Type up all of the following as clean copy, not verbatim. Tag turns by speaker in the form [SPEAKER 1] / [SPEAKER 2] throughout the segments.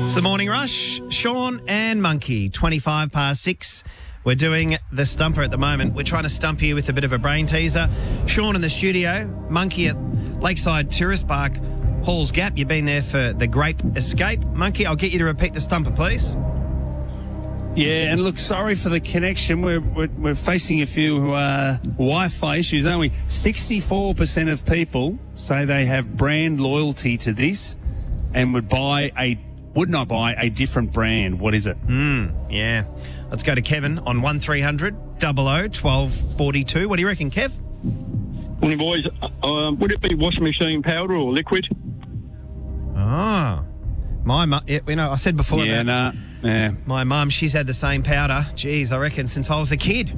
[SPEAKER 1] It's the Morning Rush. Sean and Monkey, 25 past 6. We're doing the stumper at the moment. We're trying to stump you with a bit of a brain teaser. Sean in the studio, Monkey at Lakeside Tourist Park, Halls Gap. You've been there for the Grape Escape. Monkey, I'll get you to repeat the stumper, please.
[SPEAKER 2] Yeah, and look, sorry for the connection. We're facing a few Wi-Fi issues, aren't we? 64% of people say they have brand loyalty to this and would not buy a different brand. What is it?
[SPEAKER 1] Yeah. Let's go to Kevin on 1300 00 1242. What do you reckon, Kev?
[SPEAKER 3] Morning, boys. Would it be washing machine powder or liquid?
[SPEAKER 1] Oh, my mum, I said before
[SPEAKER 2] Yeah,
[SPEAKER 1] my mum, she's had the same powder, geez, I reckon, since I was a kid.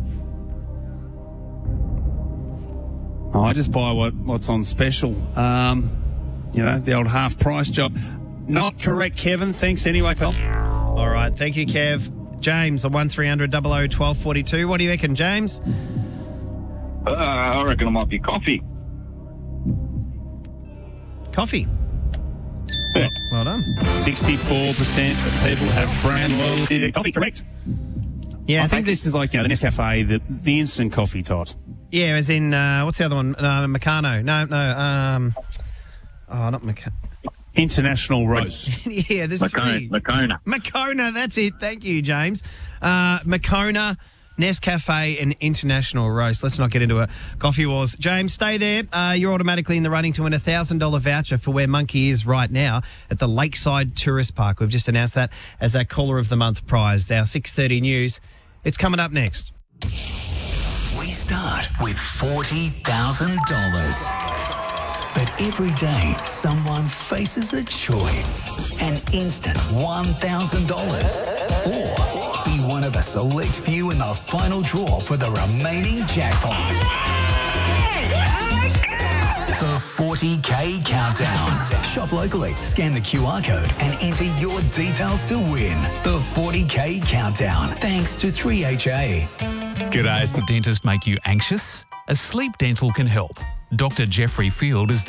[SPEAKER 2] Oh, I just buy what's on special. The old half price job. Not correct, Kevin. Thanks anyway, pal.
[SPEAKER 1] All right, thank you, Kev. James on 1300 00 1242. What do you reckon, James?
[SPEAKER 3] I reckon it might be coffee.
[SPEAKER 1] Coffee.
[SPEAKER 3] Yeah.
[SPEAKER 1] Well done.
[SPEAKER 2] 64% of people have brand loyalty to coffee, correct?
[SPEAKER 1] Yeah,
[SPEAKER 2] I think this is like, the Nescafe, the instant coffee tot.
[SPEAKER 1] Yeah, as in, what's the other one? Meccano. No. Not Meccano.
[SPEAKER 2] International roast.
[SPEAKER 1] Yeah, this is me. Moccona, that's it. Thank you, James. Moccona, Nescafe, and International Roast. Let's not get into a coffee wars. James, stay there. You're automatically in the running to win a $1,000 voucher for where Monkey is right now at the Lakeside Tourist Park. We've just announced that as our Caller of the Month prize. Our 6:30 news. It's coming up next.
[SPEAKER 4] We start with $40,000. But every day, someone faces a choice. An instant $1,000. Or be one of a select few in the final draw for the remaining jackpot. The 40K Countdown. Shop locally, scan the QR code and enter your details to win. The 40K Countdown. Thanks to 3HA.
[SPEAKER 5] G'day. Does the dentist make you anxious? A Sleep Dental can help. Dr. Jeffrey Field is